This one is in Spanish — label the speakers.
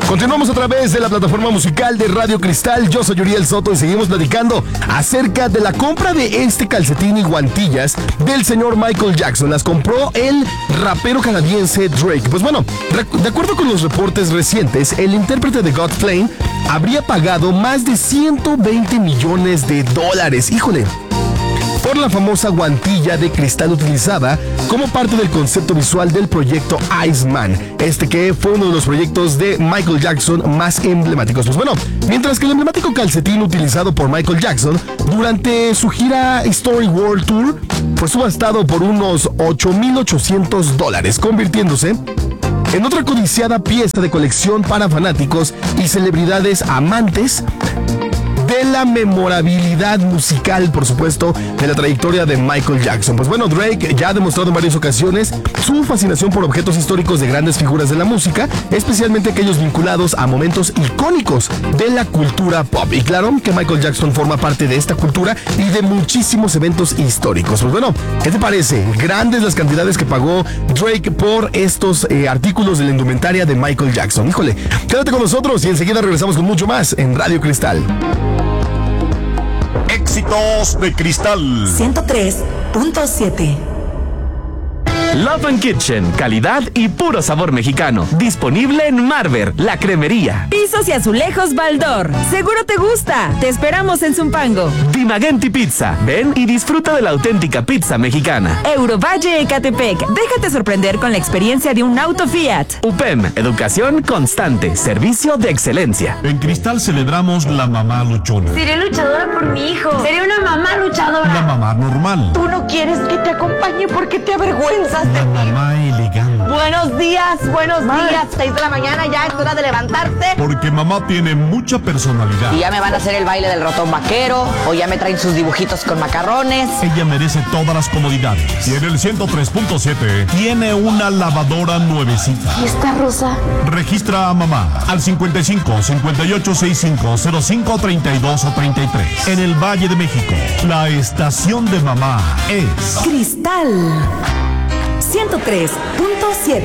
Speaker 1: Continuamos a través de la plataforma musical de Radio Cristal. Yo soy Uriel Soto y seguimos platicando acerca de la compra de este calcetín y guantillas del señor Michael Jackson. Las compró el rapero canadiense Drake. Pues bueno, de acuerdo con los reportes recientes, el intérprete de Godflame habría pagado más de $120 millones. Híjole. Por la famosa guantilla de cristal utilizada como parte del concepto visual del proyecto Iceman, que fue uno de los proyectos de Michael Jackson más emblemáticos. Pues bueno, mientras que el emblemático calcetín utilizado por Michael Jackson durante su gira Story World Tour fue subastado por unos $8,800, convirtiéndose en otra codiciada pieza de colección para fanáticos y celebridades amantes de la memorabilidad musical, por supuesto, de la trayectoria de Michael Jackson. Pues bueno, Drake ya ha demostrado en varias ocasiones su fascinación por objetos históricos de grandes figuras de la música, especialmente aquellos vinculados a momentos icónicos de la cultura pop. Y claro que Michael Jackson forma parte de esta cultura y de muchísimos eventos históricos. Pues bueno, ¿qué te parece? Grandes las cantidades que pagó Drake por estos artículos de la indumentaria de Michael Jackson. Híjole, quédate con nosotros y enseguida regresamos con mucho más en Radio Cristal.
Speaker 2: Éxitos de Cristal
Speaker 3: 103.7.
Speaker 4: Love and Kitchen, calidad y puro sabor mexicano. Disponible en Marver, la cremería.
Speaker 5: Pisos y azulejos Baldor. Seguro te gusta. Te esperamos en Zumpango.
Speaker 4: Dimagenti Pizza. Ven y disfruta de la auténtica pizza mexicana.
Speaker 5: Eurovalle Ecatepec. Déjate sorprender con la experiencia de un auto Fiat.
Speaker 4: UPEM, educación constante, servicio de excelencia.
Speaker 2: En Cristal celebramos la mamá luchona.
Speaker 6: Seré luchadora por mi hijo. Seré una mamá luchadora.
Speaker 2: La mamá normal.
Speaker 6: Tú no quieres que te acompañe porque te avergüenzas.
Speaker 2: La mamá elegante.
Speaker 6: Buenos días. 6 de la mañana, ya es hora de levantarte.
Speaker 2: Porque mamá tiene mucha personalidad.
Speaker 6: Y ya me van a hacer el baile del ratón vaquero, o ya me traen sus dibujitos con macarrones.
Speaker 2: Ella merece todas las comodidades. Y en el 103.7 tiene una lavadora nuevecita.
Speaker 6: ¿Y esta rosa?
Speaker 2: Registra a mamá al 55 58 65 05 32 o 33. En el Valle de México, la estación de mamá es
Speaker 3: Cristal 103.7.